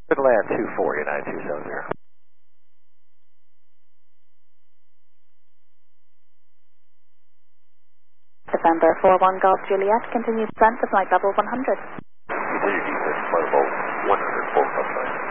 Good land 240, 9270. November 41 Golf Juliet, continue descent to flight level 100. Continue descent, flight level